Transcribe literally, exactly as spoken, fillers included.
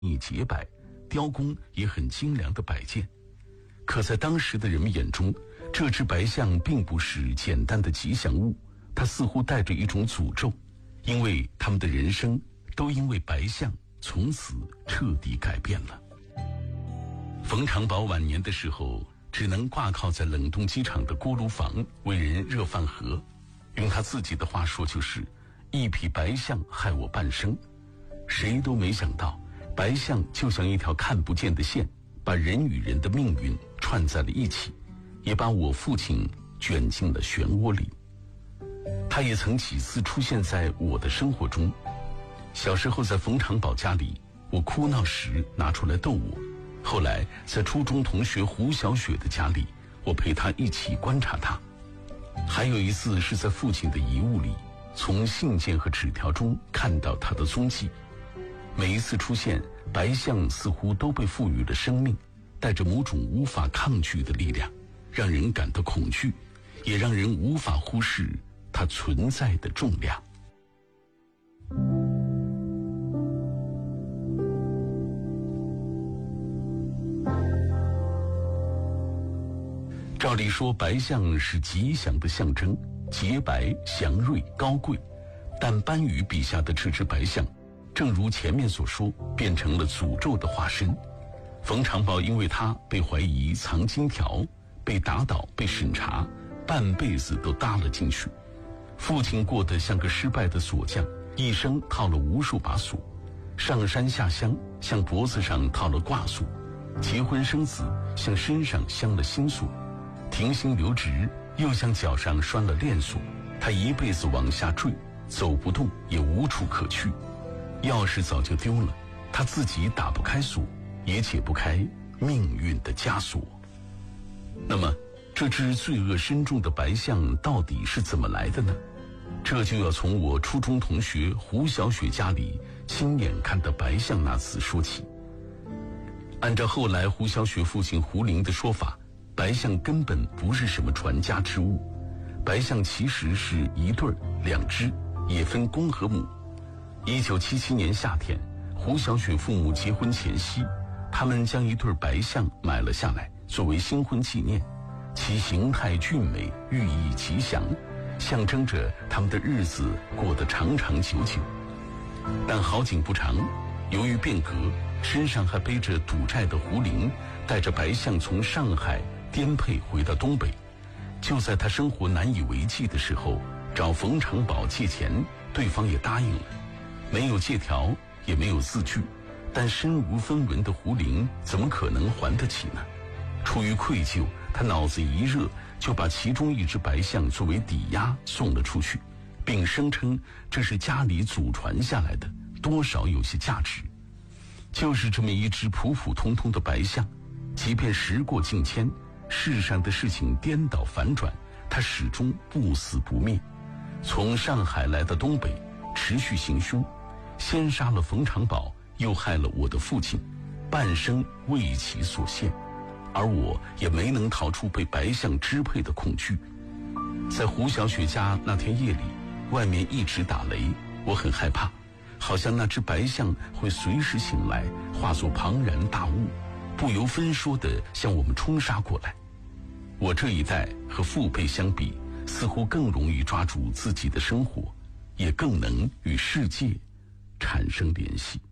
意洁白，雕工也很精良的摆件。可在当时的人们眼中，这只白象并不是简单的吉祥物，它似乎带着一种诅咒，因为他们的人生都因为白象从此彻底改变了。冯长宝晚年的时候，只能挂靠在冷冻机场的锅炉房为人热饭盒，用他自己的话说，就是一匹白象害我半生。谁都没想到，白象就像一条看不见的线，把人与人的命运串在了一起，也把我父亲卷进了漩涡里。他也曾几次出现在我的生活中。小时候在冯长宝家里，我哭闹时拿出来逗我；后来在初中同学胡小雪的家里，我陪他一起观察他。还有一次是在父亲的遗物里，从信件和纸条中看到他的踪迹。每一次出现，白象似乎都被赋予了生命，带着某种无法抗拒的力量，让人感到恐惧，也让人无法忽视它存在的重量。照理说，白象是吉祥的象征，洁白、祥瑞、高贵，但班宇笔下的这只白象，正如前面所说，变成了诅咒的化身。冯长宝因为他被怀疑藏金条，被打倒，被审查，半辈子都搭了进去。父亲过得像个失败的锁匠，一生套了无数把锁，上山下乡像脖子上套了挂锁，结婚生子像身上镶了心锁，停薪留职又像脚上拴了链锁。他一辈子往下坠，走不动，也无处可去。钥匙早就丢了，他自己打不开锁，也解不开命运的枷锁。那么这只罪恶深重的白象到底是怎么来的呢？这就要从我初中同学胡小雪家里亲眼看到白象那次说起。按照后来胡小雪父亲胡林的说法，白象根本不是什么传家之物，白象其实是一对儿两只，也分公和母。一九七七年夏天，胡小雪父母结婚前夕，他们将一对白象买了下来，作为新婚纪念。其形态俊美，寓意吉祥，象征着他们的日子过得长长久久。但好景不长，由于变革，身上还背着赌债的胡林带着白象从上海颠沛回到东北。就在他生活难以为继的时候，找冯长宝借钱，对方也答应了。没有借条，也没有字据，但身无分文的胡林怎么可能还得起呢？出于愧疚，他脑子一热，就把其中一只白象作为抵押送了出去，并声称这是家里祖传下来的，多少有些价值。就是这么一只普普通通的白象，即便时过境迁，世上的事情颠倒反转，它始终不死不灭。从上海来到东北，持续行凶，先杀了冯长宝，又害了我的父亲，半生为其所陷，而我也没能逃出被白象支配的恐惧。在胡小雪家那天夜里，外面一直打雷，我很害怕，好像那只白象会随时醒来，化作庞然大物，不由分说地向我们冲杀过来。我这一代和父辈相比，似乎更容易抓住自己的生活，也更能与世界产生联系。